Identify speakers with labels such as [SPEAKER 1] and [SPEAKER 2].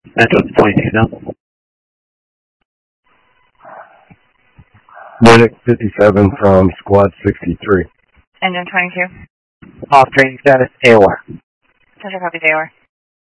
[SPEAKER 1] Metro 22 now.
[SPEAKER 2] Medic 57 from Squad 63.
[SPEAKER 3] Engine 22.
[SPEAKER 1] Off training status, AOR.
[SPEAKER 3] Central copies AOR.